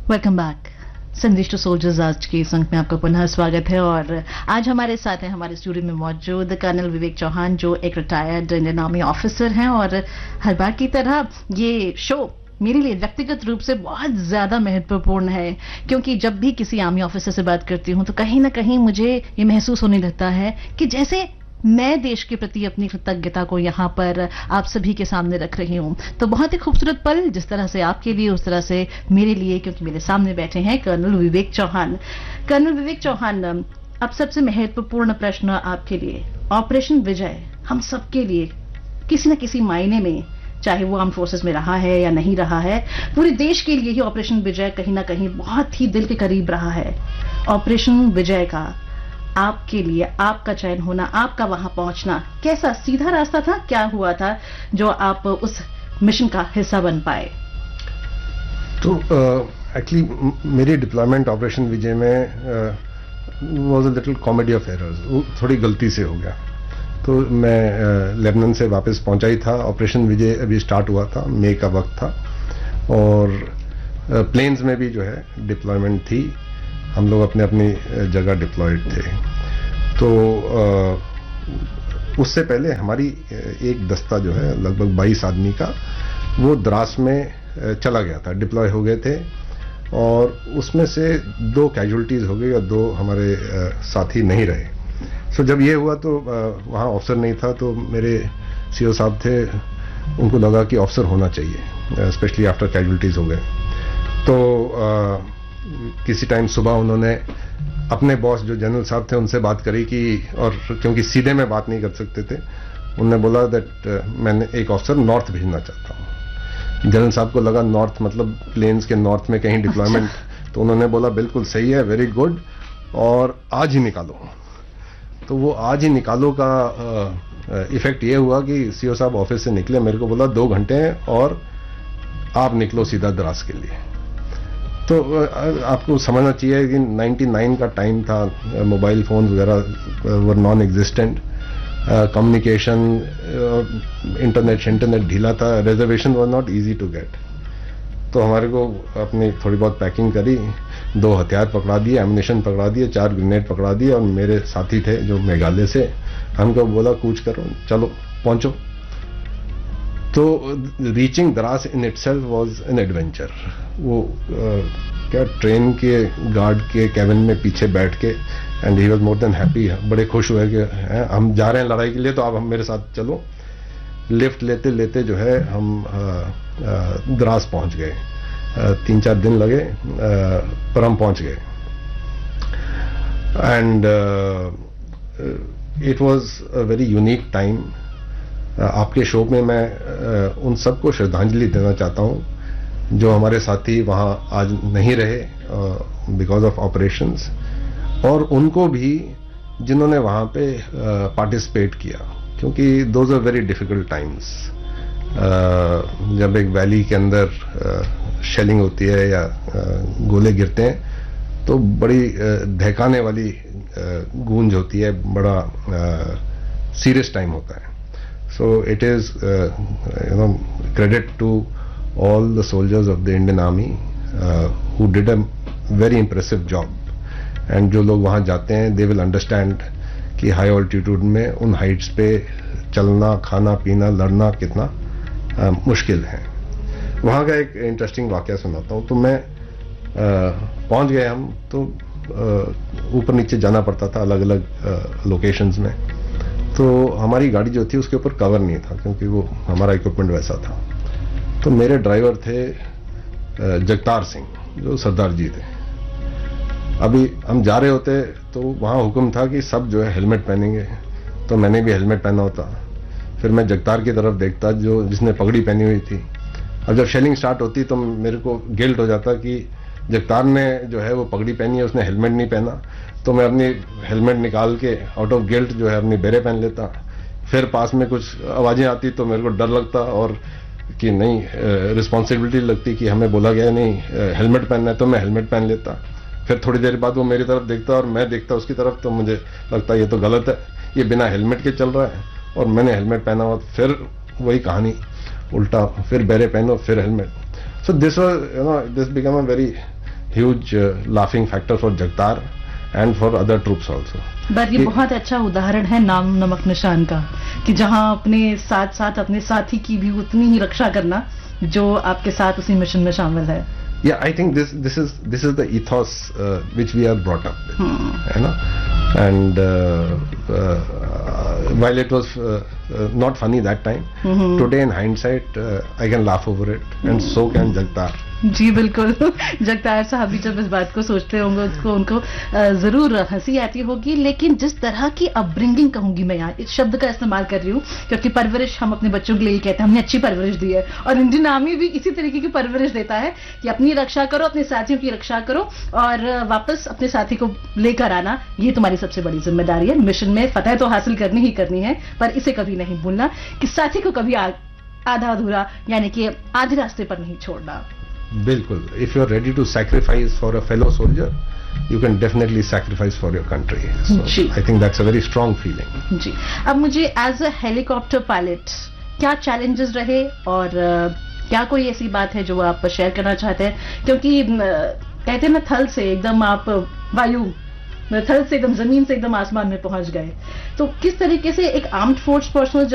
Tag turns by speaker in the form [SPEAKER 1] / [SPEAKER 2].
[SPEAKER 1] Welcome back. संदेश to soldiers आज के इस अंक में आपका पुनः स्वागत है और आज हमारे साथ हैं हमारे स्टूडियो में मौजूद कर्नल विवेक चौहान, जो एक रिटायर्ड इंडियन आर्मी ऑफिसर हैं। और हर बार की तरह ये शो मेरे लिए व्यक्तिगत रूप से बहुत ज्यादा महत्वपूर्ण है, क्योंकि जब भी किसी आर्मी ऑफिसर से बात करती हूं तो कहीं ना कहीं मुझे ये महसूस होने लगता है कि जैसे मैं देश के प्रति अपनी कृतज्ञता को यहाँ पर आप सभी के सामने रख रही हूँ। तो बहुत ही खूबसूरत पल, जिस तरह से आपके लिए उस तरह से मेरे लिए, क्योंकि मेरे सामने बैठे हैं कर्नल विवेक चौहान। कर्नल विवेक चौहान, अब सबसे महत्वपूर्ण प्रश्न आपके लिए, ऑपरेशन विजय हम सबके लिए किसी न किसी मायने में, चाहे वो आर्म फोर्सेस में रहा है या नहीं रहा है, पूरे देश के लिए ही ऑपरेशन विजय कहीं ना कहीं बहुत ही दिल के करीब रहा है। ऑपरेशन विजय का आपके लिए, आपका चयन होना, आपका वहां पहुंचना, कैसा सीधा रास्ता था, क्या हुआ था जो आप उस मिशन का हिस्सा बन पाए?
[SPEAKER 2] तो एक्चुअली मेरी डिप्लॉयमेंट ऑपरेशन विजय में was a little comedy of errors, वो थोड़ी गलती से हो गया। तो मैं लेबनान से वापस पहुंचा ही था, ऑपरेशन विजय अभी स्टार्ट हुआ था, मई का वक्त था और प्लेन्स में भी जो है डिप्लॉयमेंट थी, हम लोग अपने अपनी जगह डिप्लॉयड थे। तो उससे पहले हमारी एक दस्ता जो है लगभग 22 आदमी का, वो द्रास में चला गया था, डिप्लॉय हो गए थे और उसमें से 2 कैजुअलिटीज हो गई और 2 हमारे साथी नहीं रहे। सो जब ये हुआ तो वहाँ ऑफिसर नहीं था, तो मेरे सीओ साहब थे, उनको लगा कि ऑफिसर होना चाहिए, स्पेशली आफ्टर कैजुअलिटीज हो गए। तो किसी टाइम सुबह उन्होंने अपने बॉस जो जनरल साहब थे उनसे बात करी कि, और क्योंकि सीधे में बात नहीं कर सकते थे, उन्होंने बोला दैट मैंने एक ऑफिसर नॉर्थ भेजना चाहता हूँ। जनरल साहब को लगा नॉर्थ मतलब प्लेन्स के नॉर्थ में कहीं डिप्लॉयमेंट। तो उन्होंने बोला बिल्कुल सही है, वेरी गुड, और आज ही निकालो। तो वो आज ही निकालो का इफेक्ट ये हुआ कि सीओ साहब ऑफिस से निकले, मेरे को बोला 2 घंटे हैं और आप निकलो सीधा द्रास के लिए। तो आपको समझना चाहिए कि 99 का टाइम था, मोबाइल फोन वगैरह were non existent, communication, internet ढीला था, reservation was not easy to get. तो हमारे को अपनी थोड़ी बहुत पैकिंग करी, 2 हथियार पकड़ा दिए, एम्युनिशन पकड़ा दिए, 4 ग्रेनेड पकड़ा दिए और मेरे साथी थे जो मेघालय से, हमको बोला कूच करो, चलो पहुंचो। तो reaching Dras in itself was an adventure. वो क्या ट्रेन के गार्ड के कैबिन में पीछे बैठ के, and he was more than happy, बड़े खुश हुए कि हम जा रहे हैं लड़ाई के लिए, तो आप हम मेरे साथ चलो। लिफ्ट लेते लेते जो है हम द्रास पहुंच गए, 3-4 दिन लगे पर हम पहुंच गए। And it was a very unique time. आपके शो में मैं उन सबको श्रद्धांजलि देना चाहता हूं जो हमारे साथी वहां आज नहीं रहे बिकॉज ऑफ ऑपरेशंस, और उनको भी जिन्होंने वहां पे पार्टिसिपेट किया, क्योंकि those are very difficult times. जब एक वैली के अंदर शेलिंग होती है या गोले गिरते हैं तो बड़ी दहकाने वाली गूंज होती है, बड़ा सीरियस टाइम होता है। So it is, credit to all the soldiers of the Indian Army who did a very impressive job. And जो लोग वहाँ जाते हैं, they will understand कि high altitude में उन heights पे चलना, खाना पीना, लड़ना कितना मुश्किल है। वहाँ का एक इंटरेस्टिंग वाकया सुनाता हूँ। तो मैं पहुँच गए हम, तो ऊपर नीचे जाना पड़ता था अलग अलग लोकेशंस में। तो हमारी गाड़ी जो थी उसके ऊपर कवर नहीं था, क्योंकि वो हमारा इक्विपमेंट वैसा था। तो मेरे ड्राइवर थे जगतार सिंह, जो सरदार जी थे। अभी हम जा रहे होते तो वहाँ हुक्म था कि सब जो है हेलमेट पहनेंगे, तो मैंने भी हेलमेट पहना होता। फिर मैं जगतार की तरफ देखता जो जिसने पगड़ी पहनी हुई थी। अब जब शेलिंग स्टार्ट होती तो मेरे को गिल्ट हो जाता कि जगतार ने जो है वो पगड़ी पहनी है, उसने हेलमेट नहीं पहना। तो मैं अपनी हेलमेट निकाल के आउट ऑफ गिल्ट जो है अपनी बेरे पहन लेता। फिर पास में कुछ आवाजें आती तो मेरे को डर लगता और कि नहीं, रिस्पॉन्सिबिलिटी लगती कि हमें बोला गया नहीं हेलमेट पहनना है, तो मैं हेलमेट पहन लेता। फिर थोड़ी देर बाद वो मेरी तरफ देखता और मैं देखता उसकी तरफ, तो मुझे लगता ये तो गलत है, ये बिना हेलमेट के चल रहा है और मैंने हेलमेट पहना हुआ। फिर वही कहानी उल्टा, फिर बेरे पहनो फिर helmet. So this was this become a very huge laughing factor for Jagtar and for other troops also.
[SPEAKER 1] But ये बहुत अच्छा उदाहरण है नाम नमक निशान का, कि जहां अपने साथ साथ अपने साथी की भी उतनी ही रक्षा करना जो आपके साथ उसी मिशन में शामिल है.
[SPEAKER 2] Yeah, I think this is the ethos which we are brought up with, you know, and while it was not funny that time, today in hindsight I can laugh over it, and so can Jagtar.
[SPEAKER 1] जी बिल्कुल. जगतार साहब भी जब इस बात को सोचते होंगे उनको जरूर हंसी आती होगी, लेकिन जिस तरह की अपब्रिंगिंग कहूंगी मैं, यहाँ इस शब्द का इस्तेमाल कर रही हूँ क्योंकि परवरिश हम अपने बच्चों के लिए कहते हैं, हमने अच्छी परवरिश दी है, और इंडियन आर्मी भी इसी तरीके की परवरिश देता है कि अपनी रक्षा करो, अपने साथियों की रक्षा करो और वापस अपने साथी को लेकर आना, ये तुम्हारी सबसे बड़ी जिम्मेदारी है. मिशन में फतह तो हासिल करनी ही करनी है, पर इसे कभी नहीं भूलना कि साथी को कभी आधा अधूरा यानी कि आधे रास्ते पर नहीं छोड़ना.
[SPEAKER 2] बिल्कुल. If you are ready to sacrifice for a fellow soldier, you can definitely sacrifice for your country. So I think that's a very strong feeling.
[SPEAKER 1] जी. अब मुझे एज अ हेलीकॉप्टर पायलट क्या चैलेंजेस रहे और क्या कोई ऐसी बात है जो आप शेयर करना चाहते हैं, क्योंकि कहते हैं ना थल से एकदम आप वायु, थल से एकदम जमीन से एकदम आसमान में पहुंच गए, तो किस तरीके से एक आर्म्ड फोर्स पर्सनल